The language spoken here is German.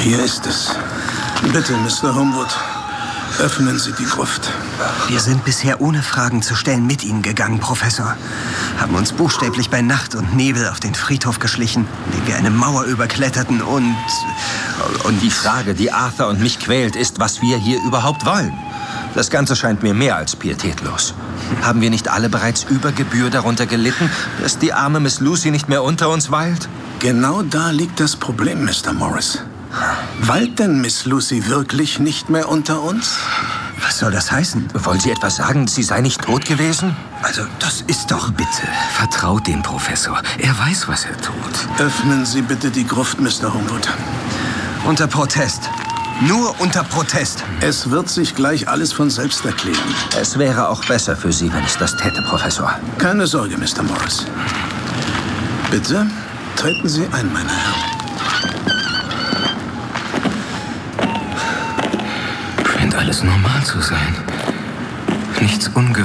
Hier ist es. Bitte, Mr. Homewood, öffnen Sie die Gruft. Wir sind bisher ohne Fragen zu stellen mit Ihnen gegangen, Professor. Haben uns buchstäblich bei Nacht und Nebel auf den Friedhof geschlichen, indem wir eine Mauer überkletterten und die Frage, die Arthur und mich quält, ist, was wir hier überhaupt wollen. Das Ganze scheint mir mehr als pietätlos. Haben wir nicht alle bereits über Gebühr darunter gelitten, dass die arme Miss Lucy nicht mehr unter uns weilt? Genau da liegt das Problem, Mr. Morris. Weilt denn Miss Lucy wirklich nicht mehr unter uns? Was soll das heißen? Wollen Sie etwas sagen, sie sei nicht tot gewesen? Also, das ist doch... Bitte, vertraut dem Professor. Er weiß, was er tut. Öffnen Sie bitte die Gruft, Mr. Homewood. Unter Protest. Nur unter Protest. Es wird sich gleich alles von selbst erklären. Es wäre auch besser für Sie, wenn es das täte, Professor. Keine Sorge, Mr. Morris. Bitte, treten Sie ein, meine Herren. Scheint alles normal zu sein. Nichts Ungewöhnliches.